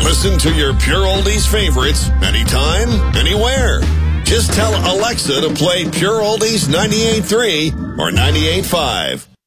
Listen to your Pure Oldies favorites anytime, anywhere. Just tell Alexa to play Pure Oldies 98.3 or 98.5.